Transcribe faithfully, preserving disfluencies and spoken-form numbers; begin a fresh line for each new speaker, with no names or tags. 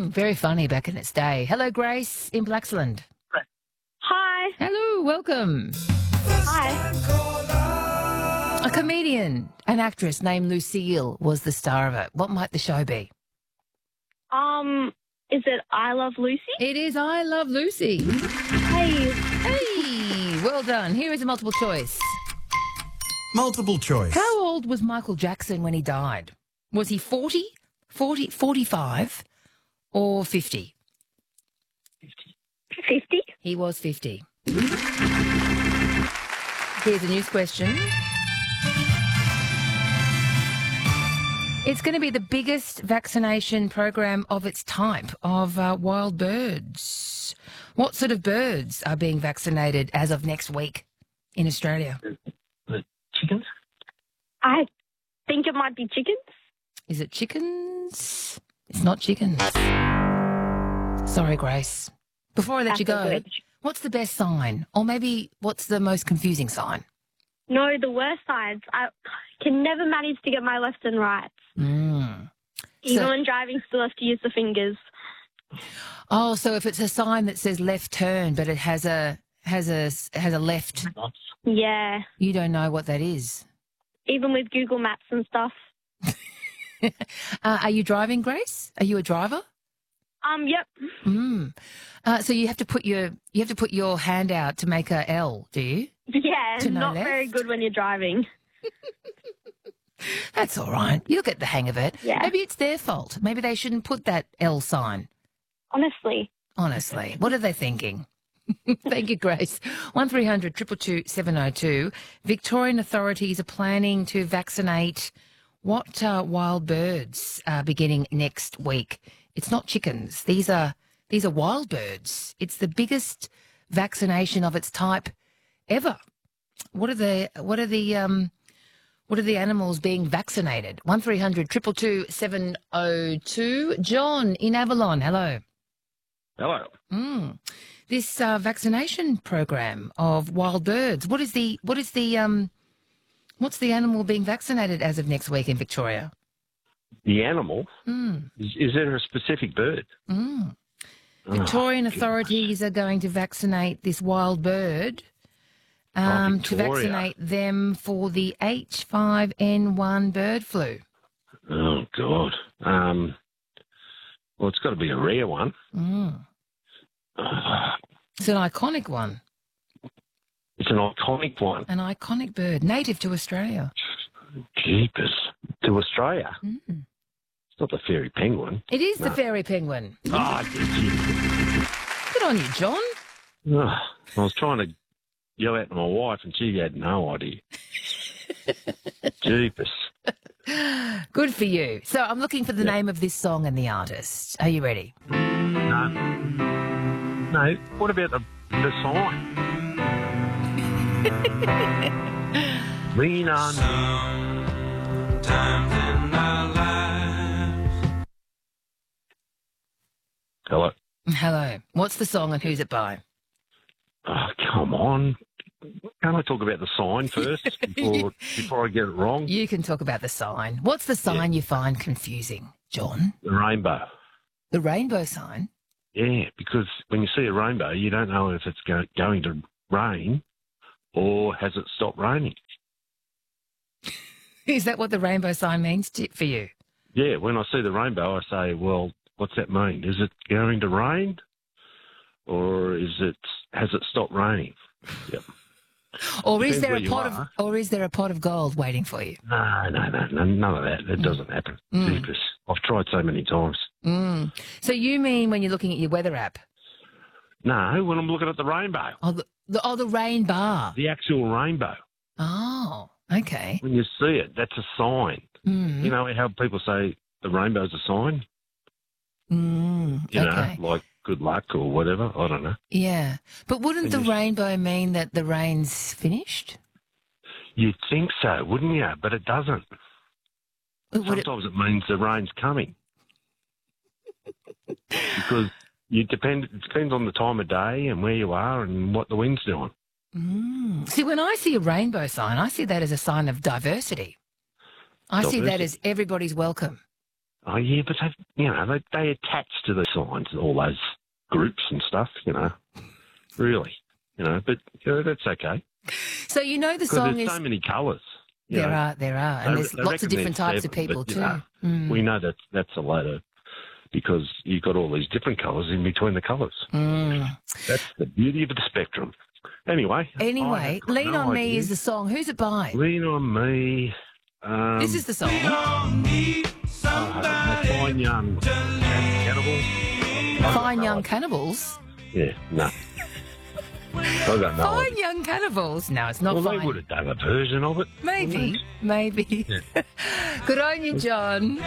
Mm, very funny back in its day. Hello, Grace in Blaxland.
Hi.
Hello, welcome.
Hi.
A comedian, an actress named Lucille was the star of it. What might the show be?
Um, is it I Love Lucy?
It is I Love Lucy.
Hey.
Hey, well done. Here is a multiple choice.
Multiple choice.
How old was Michael Jackson when he died? Was he forty, forty, forty-five, or fifty?
fifty?
He was fifty. Here's a news question. It's going to be the biggest vaccination program of its type of uh, wild birds. What sort of birds are being vaccinated as of next week in Australia?
The chickens?
I think it might be chickens.
Is it chickens? It's not chickens. Sorry, Grace. Before I let
That's
you go,
all good.
what's the best sign? Or maybe what's the most confusing sign?
No, the worst sides. I can never manage to get my left and right.
Mm.
Even
So-
when driving, still have to use the fingers.
Oh, so if it's a sign that says left turn, but it has a has a has a left,
Yeah.
you don't know what that is.
Even with Google Maps and stuff.
uh, are you driving, Grace? Are you a driver?
Um, yep.
Mm. Uh, so you have to put your you have to put your hand out to make a L, do you?
Yeah,
To no
not very
left?
good when you're driving.
That's all right. You'll get the hang of it.
Yeah.
Maybe it's their fault. Maybe they shouldn't put that L sign.
Honestly.
Honestly, what are they thinking? Thank you, Grace. one three hundred two two two seven oh two. Victorian authorities are planning to vaccinate what uh, wild birds uh, beginning next week? It's not chickens. These are these are wild birds. It's the biggest vaccination of its type ever. What are the what are the um what are the animals being vaccinated? one three hundred two two two seven oh two. John in Avalon. Hello.
Hello.
Mm. This uh, vaccination program of wild birds. What is the what is the um what's the animal being vaccinated as of next week in Victoria?
The animal?
Mm.
Is, is there a specific bird?
Mm.
Oh,
Victorian
goodness.
authorities are going to vaccinate this wild bird um, to
Victoria.
vaccinate them for the H five N one bird flu.
Oh, God. Um, well, it's got to be a rare one.
Mm.
Ah,
It's an iconic one,
it's an iconic one.
an iconic bird, native to Australia.
Jeepers. To Australia.
Mm.
It's not the fairy penguin.
It is the
No.
fairy penguin.
Ah,
Good on you, John.
oh, I was trying to yell out to my wife and she had no idea. Jeepers.
Good for you. So I'm looking for the
Yeah.
name of this song and the artist. Are you ready?
No. No, what about the, the sign? Lean on
Times in our lives.
Hello.
Hello. What's the song and who's it by?
Oh, come on. Can't I talk about the sign first before before I get it wrong?
You can talk about the sign. What's the sign you find confusing, John?
The rainbow.
The rainbow sign?
Yeah, because when you see a rainbow, you don't know if it's go- going to rain or has it stopped raining.
Is that what the rainbow sign means to, for you?
Yeah, when I see the rainbow, I say, well, what's that mean? Is it going to rain or is it has it stopped raining? Yep.
Or is
Depends
there
where
a
you
pot
are.
of or is there a pot of gold waiting for you?
No, no, no, no, none of that. That doesn't happen.
Mm.
Jeepers. I've tried so many times.
Mm. So you mean when you're looking at your weather app?
No, when I'm looking at the rainbow,
Oh, the, the, oh, the rain bar.
the actual rainbow.
Oh, okay.
When you see it, that's a sign.
Mm.
You know how people say the rainbow's a sign?
Mm.
You
Okay.
know, like good luck or whatever. I don't know.
Yeah. But wouldn't the
Finished.
rainbow mean that the rain's finished?
You'd think so, wouldn't you? But it doesn't.
Would it,
Sometimes it means the rain's coming. Because you depend. It depends on the time of day and where you are and what the wind's doing.
mm. See, when I see a rainbow sign, I see that as a sign of diversity. I see that
Diversity.
as everybody's welcome.
Oh, yeah, but they, you know, they, they attach to the signs, all those groups and stuff, you know. Really, you know, but you know, that's okay.
So you know the
Because
song
there's
is...
so many colours. you
There
know.
are, there are. And
They-
there's
they
lots of
reckon
different
there's
types of
seven,
people
but, you
too.
know,
Mm.
We know that that's a load of, because you've got all these different colours in between the colours.
Mm.
That's the beauty of the spectrum. Anyway. I
Anyway,
have got
Lean
no
on Me
idea.
is the song. Who's it by?
Lean on Me. Um,
This is the song.
Don't need
uh,
somebody
Fine Young
to lean.
Cannibals. I've got
Fine
no
Young
idea.
Cannibals.
Yeah, no. I don't know.
Fine Young Cannibals. No, it's not
Well,
fine.
they would have done a version of it.
Maybe, maybe. Good on you, John.